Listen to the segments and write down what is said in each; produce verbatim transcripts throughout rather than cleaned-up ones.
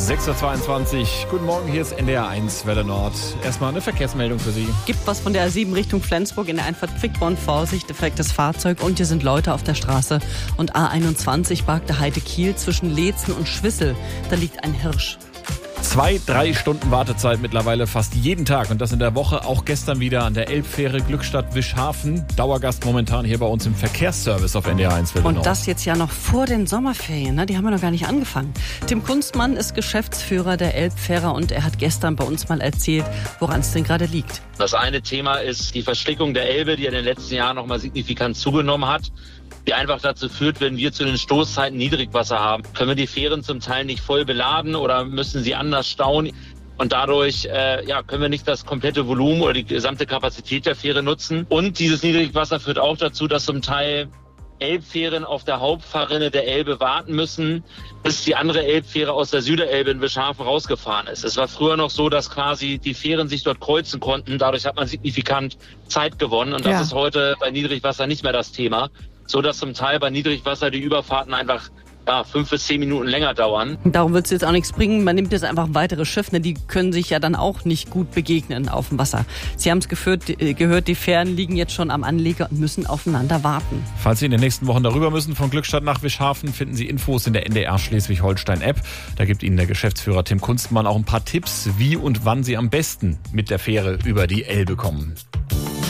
sechs Uhr zweiundzwanzig. Guten Morgen, hier ist N D R eins Welle Nord. Erstmal eine Verkehrsmeldung für Sie. Gibt was von der A sieben Richtung Flensburg in der Einfahrt Quickborn. Vorsicht, defektes Fahrzeug und hier sind Leute auf der Straße. Und A einundzwanzig Bagde Heide Kiel zwischen Leetzen und Schwissel. Da liegt ein Hirsch. Zwei, drei Stunden Wartezeit mittlerweile fast jeden Tag und das in der Woche, auch gestern wieder an der Elbfähre Glückstadt-Wischhafen. Dauergast momentan hier bei uns im Verkehrsservice auf N D R eins Welle Nord. Und das jetzt ja noch vor den Sommerferien, ne? Die haben ja noch gar nicht angefangen. Tim Kunstmann ist Geschäftsführer der Elbfähre und er hat gestern bei uns mal erzählt, woran es denn gerade liegt. Das eine Thema ist die Verschlickung der Elbe, die in den letzten Jahren noch mal signifikant zugenommen hat, die einfach dazu führt, wenn wir zu den Stoßzeiten Niedrigwasser haben, können wir die Fähren zum Teil nicht voll beladen oder müssen sie anders stauen. Und dadurch äh, ja, können wir nicht das komplette Volumen oder die gesamte Kapazität der Fähre nutzen. Und dieses Niedrigwasser führt auch dazu, dass zum Teil Elbfähren auf der Hauptfahrrinne der Elbe warten müssen, bis die andere Elbfähre aus der Süderelbe in Wischhafen rausgefahren ist. Es war früher noch so, dass quasi die Fähren sich dort kreuzen konnten. Dadurch hat man signifikant Zeit gewonnen. Und das Ja. ist heute bei Niedrigwasser nicht mehr das Thema. So dass zum Teil bei Niedrigwasser die Überfahrten einfach ja, fünf bis zehn Minuten länger dauern. Darum wird es jetzt auch nichts bringen. Man nimmt jetzt einfach ein weiteres Schiff. Ne? Die können sich ja dann auch nicht gut begegnen auf dem Wasser. Sie haben es gehört, die Fähren liegen jetzt schon am Anleger und müssen aufeinander warten. Falls Sie in den nächsten Wochen darüber müssen, von Glückstadt nach Wischhafen, finden Sie Infos in der N D R Schleswig-Holstein-App. Da gibt Ihnen der Geschäftsführer Tim Kunstmann auch ein paar Tipps, wie und wann Sie am besten mit der Fähre über die Elbe kommen.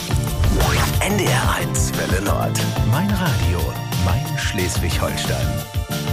N D R eins Welle Nord. Mein Radio, mein Schleswig-Holstein.